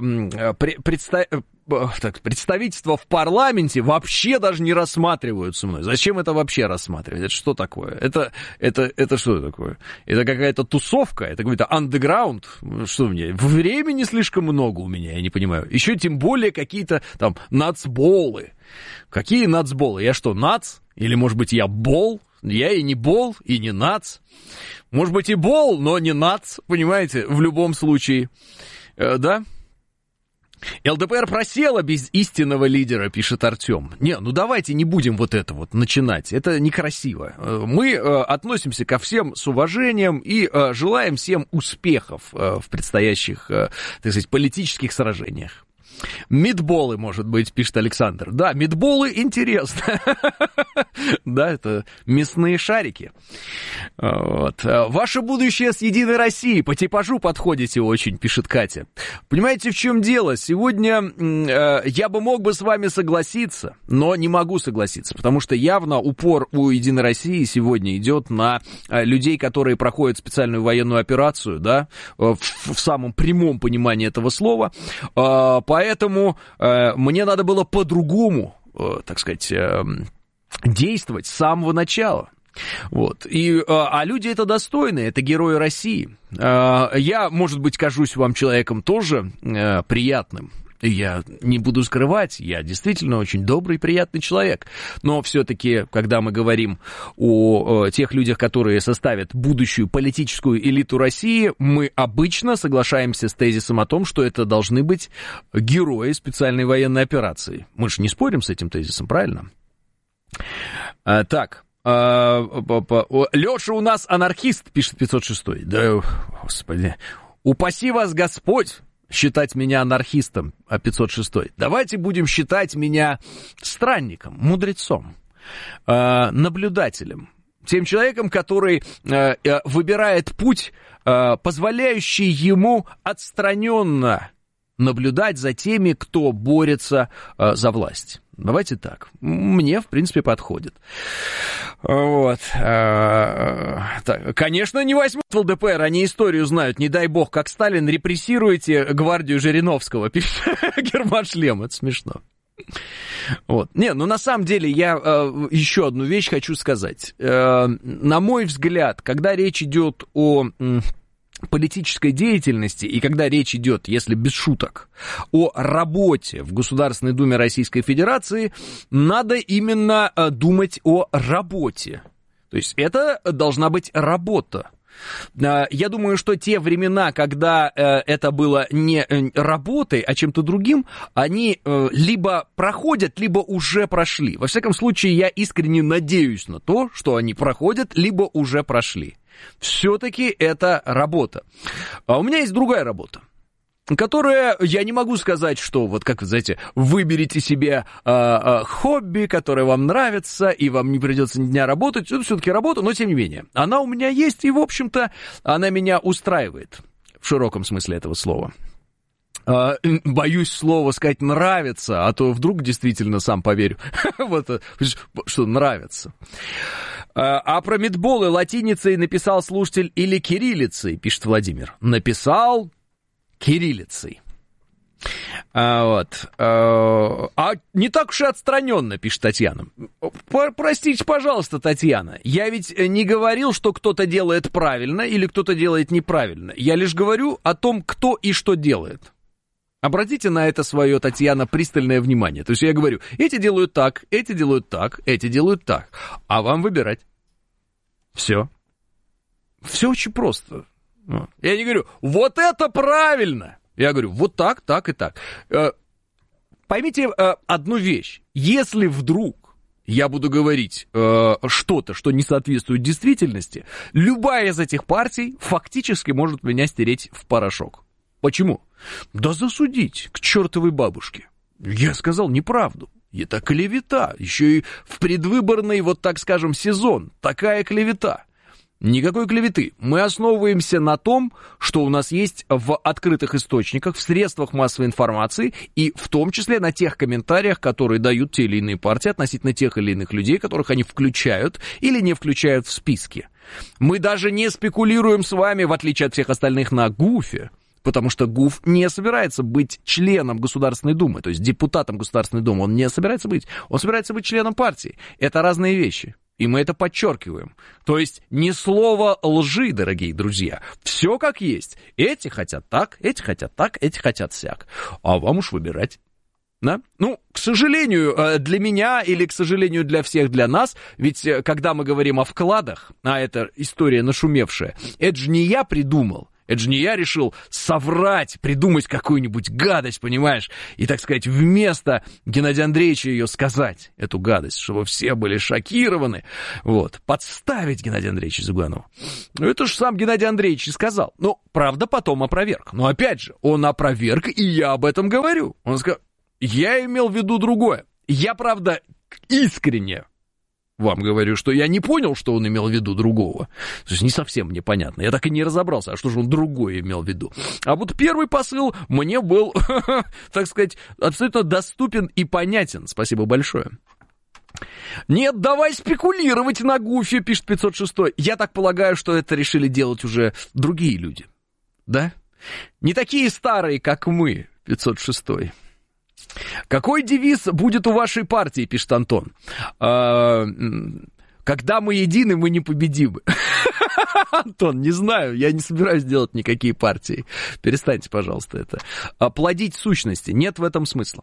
S1: представительства в парламенте, вообще даже не рассматриваются мной. Зачем это вообще рассматривать? Это что такое? Это что такое? Это какая-то тусовка? Это какой-то андеграунд? Что мне? Времени слишком много у меня, я не понимаю. Еще тем более какие-то там нацболы. Какие нацболы? Я что, нац? Или, может быть, я бол? Я и не бол, и не нац. Может быть, и бол, но не нац, понимаете, в любом случае. Да? ЛДПР просела без истинного лидера, пишет Артем. Давайте не будем вот это вот начинать. Это некрасиво. Мы относимся ко всем с уважением и желаем всем успехов в предстоящих, так сказать, политических сражениях. Митболы, может быть, пишет Александр. Да, митболы интересно. Да, это мясные шарики. Вот. Ваше будущее с Единой Россией по типажу подходите очень, пишет Катя. Понимаете, в чем дело? Сегодня я мог бы с вами согласиться, но не могу согласиться, потому что явно упор у Единой России сегодня идет на людей, которые проходят специальную военную операцию, да, в самом прямом понимании этого слова. Поэтому мне надо было по-другому, так сказать, действовать с самого начала. Вот. А люди это достойны, это герои России. Я, может быть, кажусь вам человеком тоже приятным. Я не буду скрывать, я действительно очень добрый, приятный человек. Но все-таки, когда мы говорим о тех людях, которые составят будущую политическую элиту России, мы обычно соглашаемся с тезисом о том, что это должны быть герои специальной военной операции. Мы же не спорим с этим тезисом, правильно? Так. Леша у нас анархист, пишет 506. Да, господи, упаси вас Господь считать меня анархистом, 506. Давайте будем считать меня странником, мудрецом, наблюдателем, тем человеком, который выбирает путь, позволяющий ему отстраненно наблюдать за теми, кто борется за власть. Давайте так. Мне, в принципе, подходит. Вот. Так. Конечно, не возьмут в ЛДПР, они историю знают. Не дай бог, как Сталин, репрессируете гвардию Жириновского. Пишет Герман Шлем. Это смешно. Вот. На самом деле, я еще одну вещь хочу сказать. На мой взгляд, когда речь идет о политической деятельности, и когда речь идет, если без шуток, о работе в Государственной Думе Российской Федерации, надо именно думать о работе. То есть это должна быть работа. Я думаю, что те времена, когда это было не работой, а чем-то другим, они либо проходят, либо уже прошли. Во всяком случае, я искренне надеюсь на то, что они проходят, либо уже прошли. Все-таки это работа. А у меня есть другая работа, которая, я не могу сказать, что, вот как вы знаете, выберите себе хобби, которое вам нравится, и вам не придется ни дня работать. Это все-таки работа, но тем не менее. Она у меня есть, и, в общем-то, она меня устраивает, в широком смысле этого слова. Боюсь слово сказать «нравится», а то вдруг действительно сам поверю, вот, что нравится. А про митболы латиницей написал слушатель или кириллицей, пишет Владимир. Написал кириллицей. Вот. А не так уж и отстраненно, пишет Татьяна. Простите, пожалуйста, Татьяна, я ведь не говорил, что кто-то делает правильно или кто-то делает неправильно. Я лишь говорю о том, кто и что делает. Обратите на это свое, Татьяна, пристальное внимание. То есть я говорю, эти делают так, эти делают так, эти делают так. А вам выбирать. Все. Все очень просто. Я не говорю, вот это правильно. Я говорю, вот так, так и так. Поймите одну вещь. Если вдруг я буду говорить что-то, что не соответствует действительности, любая из этих партий фактически может меня стереть в порошок. Почему? Да засудить к чертовой бабушке. Я сказал неправду. Это клевета. Еще и в предвыборный, вот так скажем, сезон. Такая клевета. Никакой клеветы. Мы основываемся на том, что у нас есть в открытых источниках, в средствах массовой информации, и в том числе на тех комментариях, которые дают те или иные партии относительно тех или иных людей, которых они включают или не включают в списки. Мы даже не спекулируем с вами, в отличие от всех остальных, на ГУФе, потому что ГУФ не собирается быть членом Государственной Думы, то есть депутатом Государственной Думы он не собирается быть, он собирается быть членом партии. Это разные вещи. И мы это подчеркиваем. То есть ни слова лжи, дорогие друзья. Все как есть. Эти хотят так, эти хотят так, эти хотят сяк. А вам уж выбирать. Да? Ну, к сожалению, для меня или, к сожалению, для всех, для нас, ведь когда мы говорим о вкладах, а это история нашумевшая, это же не я придумал. Это же не я решил соврать, придумать какую-нибудь гадость, понимаешь, и, так сказать, вместо Геннадия Андреевича ее сказать, эту гадость, чтобы все были шокированы, вот, подставить Геннадия Андреевича Зюганова. Ну, это же сам Геннадий Андреевич и сказал. Ну, правда, потом опроверг. Но, опять же, он опроверг, и я об этом говорю. Он сказал, я имел в виду другое. Я, правда, искренне вам говорю, что я не понял, что он имел в виду другого. То есть не совсем мне понятно. Я так и не разобрался, а что же он другое имел в виду. А вот первый посыл мне был, так сказать, абсолютно доступен и понятен. Спасибо большое. Нет, давай спекулировать на ГУФе, пишет 506. Я так полагаю, что это решили делать уже другие люди. Да? Не такие старые, как мы, 506. Какой девиз будет у вашей партии, пишет Антон? Когда мы едины, мы непобедимы. Антон, не знаю, я не собираюсь делать никакие партии. Перестаньте, пожалуйста, это. Плодить сущности, нет в этом смысла.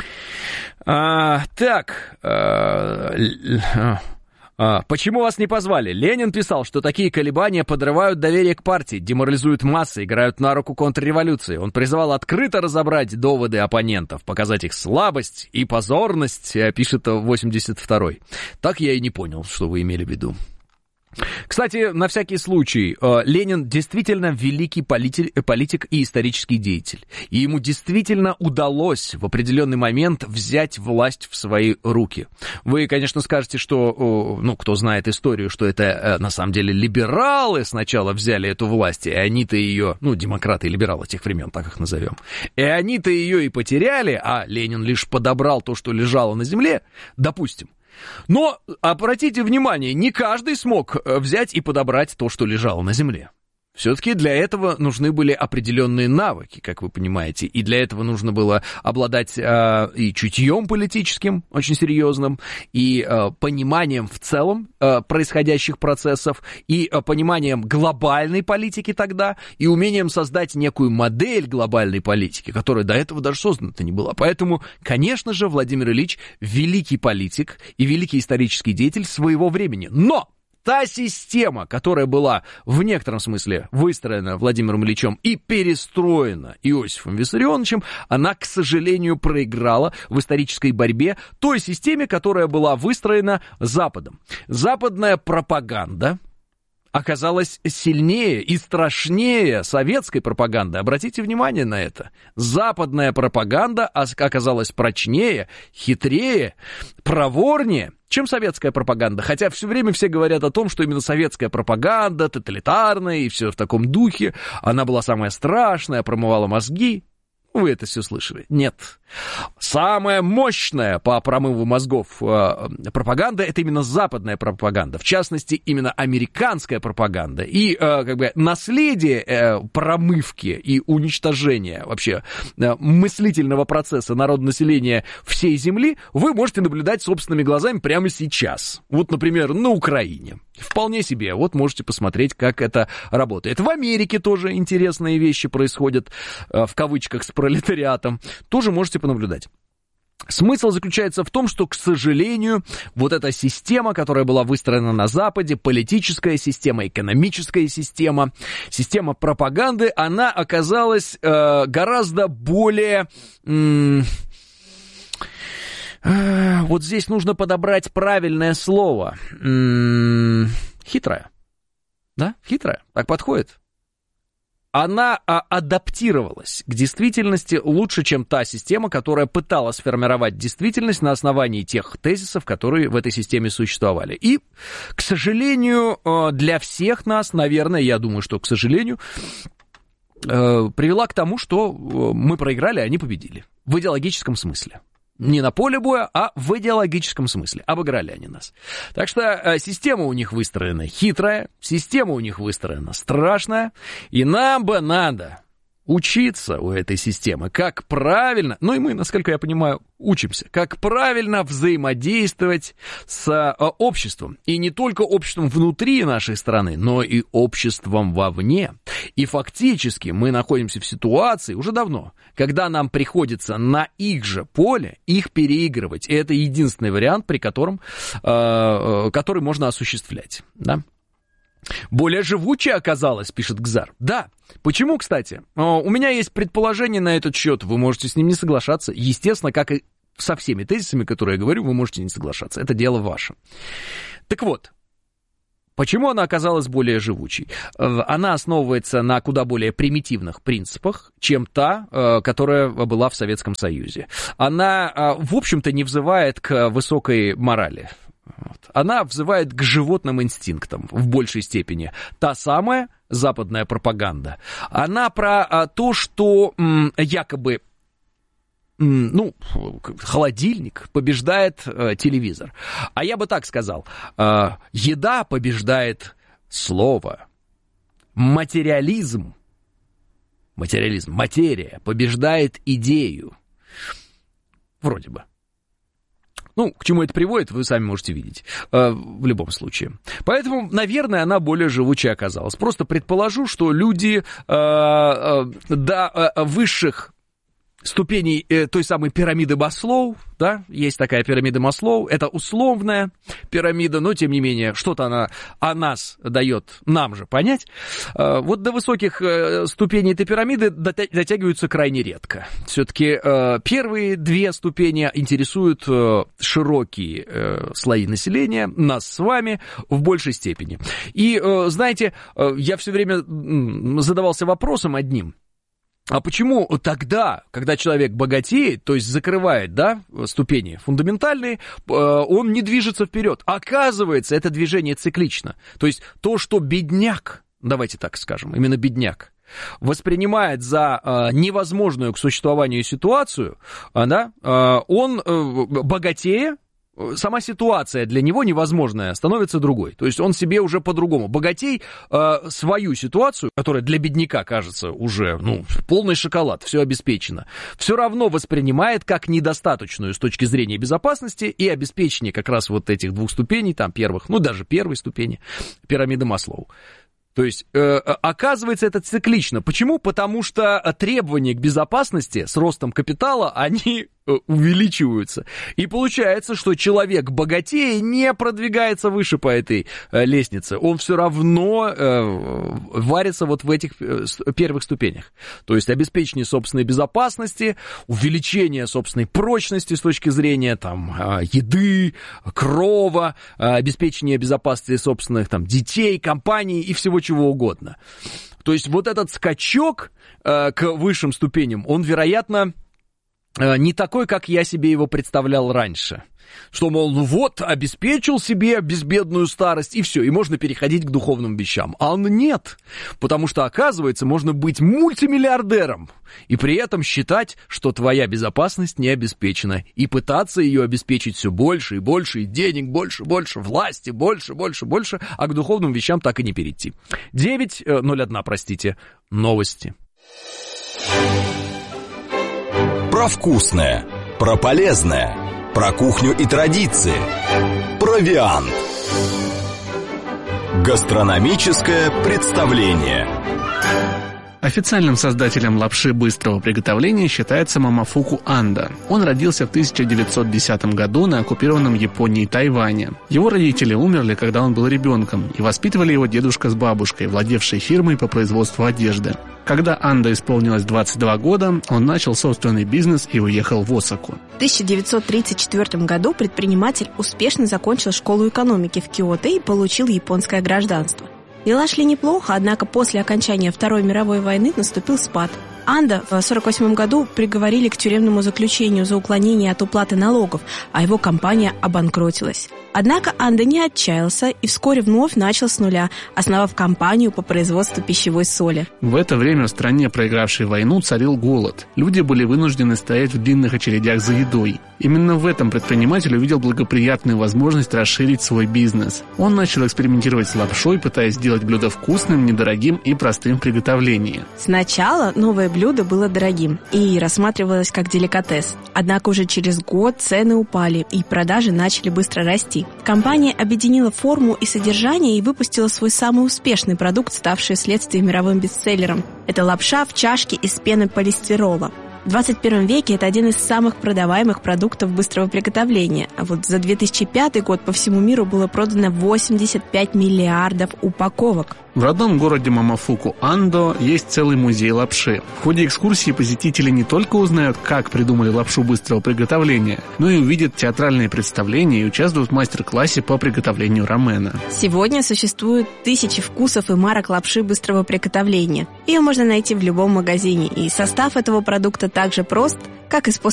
S1: Почему вас не позвали? Ленин писал, что такие колебания подрывают доверие к партии, деморализуют массы, играют на руку контрреволюции. Он призывал открыто разобрать доводы оппонентов, показать их слабость и позорность, пишет 82-й. Так я и не понял, что вы имели в виду. Кстати, на всякий случай, Ленин действительно великий политик и исторический деятель. И ему действительно удалось в определенный момент взять власть в свои руки. Вы, конечно, скажете, что, ну, кто знает историю, что это на самом деле либералы сначала взяли эту власть, и они-то ее, ну, демократы и либералы тех времен, так их назовем, и они-то ее и потеряли, а Ленин лишь подобрал то, что лежало на земле, допустим. Но, обратите внимание, не каждый смог взять и подобрать то, что лежало на земле. Все-таки для этого нужны были определенные навыки, как вы понимаете, и для этого нужно было обладать и чутьем политическим, очень серьезным, и пониманием в целом происходящих процессов, и пониманием глобальной политики тогда, и умением создать некую модель глобальной политики, которая до этого даже создана-то не была. Поэтому, конечно же, Владимир Ильич великий политик и великий исторический деятель своего времени. Но та система, которая была в некотором смысле выстроена Владимиром Ильичем и перестроена Иосифом Виссарионовичем, она, к сожалению, проиграла в исторической борьбе той системе, которая была выстроена Западом. Западная пропаганда оказалась сильнее и страшнее советской пропаганды. Обратите внимание на это. Западная пропаганда оказалась прочнее, хитрее, проворнее, чем советская пропаганда. Хотя все время все говорят о том, что именно советская пропаганда, тоталитарная и все в таком духе, она была самая страшная, промывала мозги. Вы это все слышали? Нет. Самая мощная по промыву мозгов пропаганда — это именно западная пропаганда. В частности, именно американская пропаганда. И как бы наследие промывки и уничтожения вообще мыслительного процесса народонаселения всей Земли вы можете наблюдать собственными глазами прямо сейчас. Вот, например, на Украине. Вполне себе. Вот можете посмотреть, как это работает. В Америке тоже интересные вещи происходят, в кавычках, с пролетариатом. Тоже можете понаблюдать. Смысл заключается в том, что, к сожалению, вот эта система, которая была выстроена на Западе, политическая система, экономическая система, система пропаганды, она оказалась гораздо более... Вот здесь нужно подобрать правильное слово. Хитрая. Да? Хитрая. Так подходит. она адаптировалась к действительности лучше, чем та система, которая пыталась сформировать действительность на основании тех тезисов, которые в этой системе существовали. И, к сожалению, для всех нас, наверное, я думаю, что, к сожалению, привела к тому, что мы проиграли, а они победили. В идеологическом смысле. Не на поле боя, а в идеологическом смысле. Обыграли они нас. Так что система у них выстроена хитрая, система у них выстроена страшная, и нам бы надо учиться у этой системы, как правильно, ну и мы, насколько я понимаю, учимся, как правильно взаимодействовать с обществом. И не только обществом внутри нашей страны, но и обществом вовне. И фактически мы находимся в ситуации уже давно, когда нам приходится на их же поле их переигрывать. И это единственный вариант, при котором, который можно осуществлять, да? Более живучая оказалась, пишет Гзар. Да. Почему, кстати? У меня есть предположение на этот счет. Вы можете с ним не соглашаться. Естественно, как и со всеми тезисами, которые я говорю, вы можете не соглашаться. Это дело ваше. Так вот, почему она оказалась более живучей? Она основывается на куда более примитивных принципах, чем та, которая была в Советском Союзе. Она, в общем-то, не взывает к высокой морали. Она взывает к животным инстинктам в большей степени. Та самая западная пропаганда. Она про то, что якобы холодильник побеждает телевизор. А я бы так сказал, еда побеждает слово. Материя побеждает идею. Вроде бы. Ну, к чему это приводит, вы сами можете видеть в любом случае. Поэтому, наверное, она более живучей оказалась. Просто предположу, что люди до высших ступеней той самой пирамиды Маслоу, да, есть такая пирамида Маслоу, это условная пирамида, но, тем не менее, что-то она о нас дает нам же понять. Вот до высоких ступеней этой пирамиды дотягиваются крайне редко. Все-таки первые две ступени интересуют широкие слои населения, нас с вами в большей степени. И, знаете, я все время задавался вопросом одним. А почему тогда, когда человек богатеет, то есть закрывает, да, ступени фундаментальные, он не движется вперед? Оказывается, это движение циклично. То есть то, что бедняк, давайте так скажем, именно бедняк, воспринимает за невозможную к существованию ситуацию, да, он богатея, сама ситуация для него невозможная становится другой. То есть он себе уже по-другому. Богатей свою ситуацию, которая для бедняка кажется уже, полный шоколад, все обеспечено, все равно воспринимает как недостаточную с точки зрения безопасности и обеспечения как раз вот этих двух ступеней, там первых, даже первой ступени пирамиды Маслоу. То есть, оказывается, это циклично. Почему? Потому что требования к безопасности с ростом капитала, они увеличиваются. И получается, что человек богатее не продвигается выше по этой лестнице. Он все равно варится вот в этих первых ступенях. То есть, обеспечение собственной безопасности, увеличение собственной прочности с точки зрения еды, крова, обеспечение безопасности собственных детей, компаний и всего чего угодно. То есть вот этот скачок к высшим ступеням, он, вероятно, не такой, как я себе его представлял раньше. Что, мол, обеспечил себе безбедную старость, и все, и можно переходить к духовным вещам. А нет, потому что, оказывается, можно быть мультимиллиардером и при этом считать, что твоя безопасность не обеспечена, и пытаться ее обеспечить все больше и больше, и денег больше, власти больше, а к духовным вещам так и не перейти. 9:01, новости.
S5: Про вкусное, про полезное, про кухню и традиции. Провиант. Гастрономическое представление.
S6: Официальным создателем лапши быстрого приготовления считается Момофуку Андо. Он родился в 1910 году на оккупированном Японией Тайване. Его родители умерли, когда он был ребенком, и воспитывали его дедушка с бабушкой, владевшей фирмой по производству одежды. Когда Андо исполнилось 22 года, он начал собственный бизнес и уехал в Осаку.
S7: В 1934 году предприниматель успешно закончил школу экономики в Киото и получил японское гражданство. Дела шли неплохо, однако после окончания Второй мировой войны наступил спад. Анда в 1948 году приговорили к тюремному заключению за уклонение от уплаты налогов, а его компания обанкротилась. Однако Анда не отчаялся и вскоре вновь начал с нуля, основав компанию по производству пищевой соли.
S6: В это время в стране, проигравшей войну, царил голод. Люди были вынуждены стоять в длинных очередях за едой. Именно в этом предприниматель увидел благоприятную возможность расширить свой бизнес. Он начал экспериментировать с лапшой, пытаясь сделать блюдо вкусным, недорогим и простым в приготовлении.
S7: Сначала новое блюдо было дорогим и рассматривалось как деликатес. Однако уже через год цены упали и продажи начали быстро расти. Компания объединила форму и содержание и выпустила свой самый успешный продукт, ставший вследствие мировым бестселлером. Это лапша в чашке из пены полистирола. В 21 веке это один из самых продаваемых продуктов быстрого приготовления. А вот за 2005 год по всему миру было продано 85 миллиардов упаковок.
S6: В родном городе Момофуку Андо есть целый музей лапши. В ходе экскурсии посетители не только узнают, как придумали лапшу быстрого приготовления, но и увидят театральные представления и участвуют в мастер-классе по приготовлению рамена.
S7: Сегодня существует тысячи вкусов и марок лапши быстрого приготовления. Ее можно найти в любом магазине, и состав этого продукта так же прост, как и способ